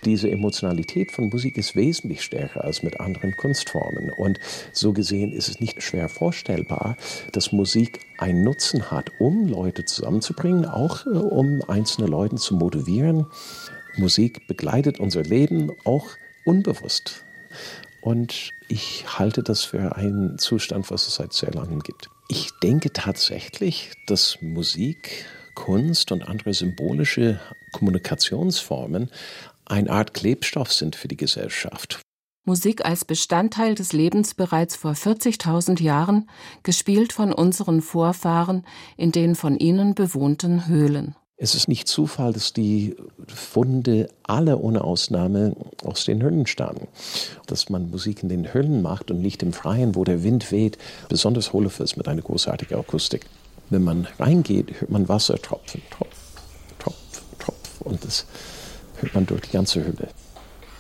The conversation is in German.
diese Emotionalität von Musik ist wesentlich stärker als mit anderen Kunstformen. Und so gesehen ist es nicht schwer vorstellbar, dass Musik einen Nutzen hat, um Leute zusammenzubringen, auch um einzelne Leute zu motivieren. Musik begleitet unser Leben auch unbewusst. Und ich halte das für einen Zustand, was es seit sehr langem gibt. Ich denke tatsächlich, dass Musik, Kunst und andere symbolische Kommunikationsformen eine Art Klebstoff sind für die Gesellschaft. Musik als Bestandteil des Lebens bereits vor 40.000 Jahren, gespielt von unseren Vorfahren in den von ihnen bewohnten Höhlen. Es ist nicht Zufall, dass die Funde alle ohne Ausnahme aus den Höhlen stammen. Dass man Musik in den Höhlen macht und nicht im Freien, wo der Wind weht, besonders Hohlhof ist mit einer großartigen Akustik. Wenn man reingeht, hört man Wasser tropfen, Tropf, Tropf, Tropf und das hört man durch die ganze Höhle.